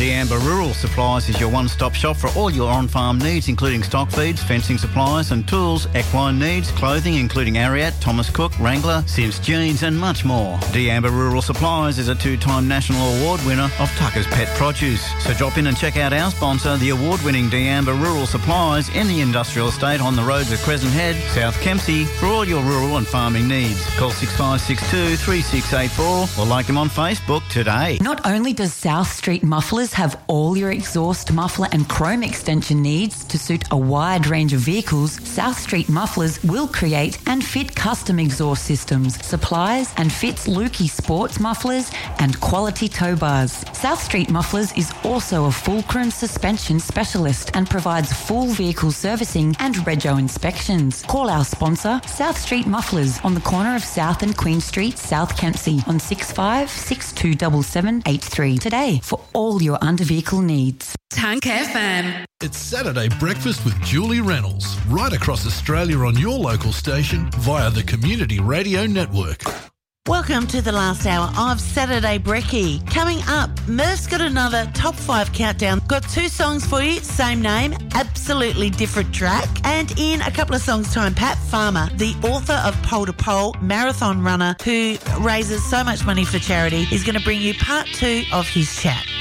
D'Amber Rural Supplies is your one-stop shop for all your on-farm needs, including stock feeds, fencing supplies and tools, equine needs, clothing including Ariat, Thomas Cook, Wrangler, Sims Jeans and much more. D'Amber Rural Supplies is a 2-time national award winner of Tucker's Pet Produce. So drop in and check out our sponsor, the award-winning D'Amber Rural Supplies in the industrial estate on the roads of Crescent Head, South Kempsey, for all your rural and farming needs. Call 6562 3684 or like them on Facebook today. Not only does South Street Mufflers have all your exhaust, muffler and chrome extension needs to suit a wide range of vehicles, South Street Mufflers will create and fit custom exhaust systems, supplies and fits Lukey sports mufflers and quality tow bars. South Street Mufflers is also a fulcrum suspension specialist and provides full vehicle servicing and rego inspections. Call our sponsor, South Street Mufflers, on the corner of South and Queen Street, South Kempsey, on 65 627783 today for all your under-vehicle needs. Tank FM. It's Saturday Breakfast with Julie Reynolds, right across Australia on your local station via the Community Radio Network. Welcome to the last hour of Saturday Brekkie. Coming up, Murph's got another top 5 countdown. Got 2 songs for you, same name, absolutely different track. And in a couple of songs' time, Pat Farmer, the author of Pole to Pole, marathon runner who raises so much money for charity, is going to bring you part 2 of his chat.